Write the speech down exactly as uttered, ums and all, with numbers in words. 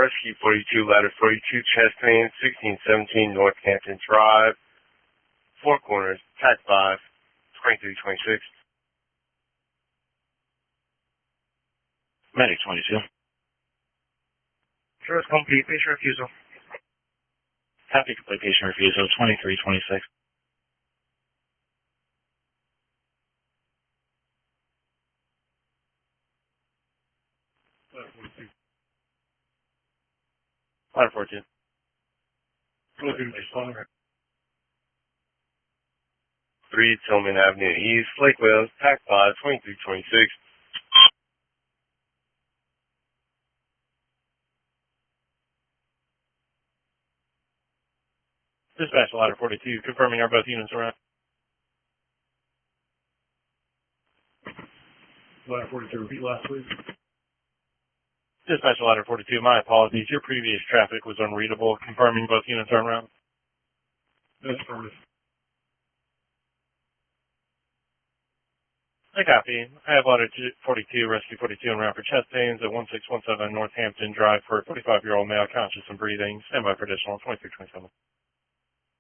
Rescue forty-two, Ladder forty-two, chest pain, sixteen seventeen Northampton Drive, Four Corners, Pack five, twenty-three twenty-six. Medic twenty-two. Sure, it's complete. Patient refusal. Happy complete patient refusal, twenty-three twenty-six. Ladder forty-two. three Tillman Avenue East, Lake Wales, Pack five, twenty-three twenty-six. Dispatch Ladder forty-two, confirming are both units around. Ladder forty-two, repeat last, please. Dispatch Ladder forty-two, my apologies. Your previous traffic was unreadable, confirming both units are around. That's affirmative. I copy. I have Ladder forty-two, Rescue forty-two, en route for chest pains at one six one seven Northampton Drive for a forty-five-year-old male conscious and breathing. Stand by for additional twenty-three twenty-seven.